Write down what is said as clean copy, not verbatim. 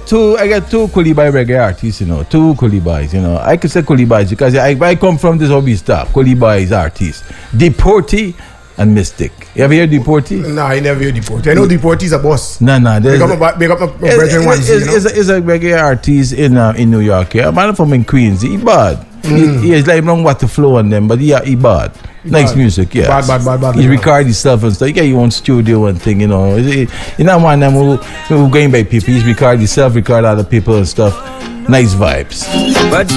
two Kulibai reggae artists, two Kulibais, I could say Kulibais because I come from this hobby stuff. Kulibais artists. Deportee and Mystic. You ever hear Deportee? No, I never hear Deportee. I know Deportee's a boss. No. Big up my brethren once, It's a reggae artist in New York. Yeah, a man from in Queens. He bad. He's like wrong what to flow on them, but he bad. Nice music, yeah. Bad. He record himself and stuff. He got your own studio and thing, He's not one of them who going by people. He's record himself, record other people and stuff. Nice vibes. But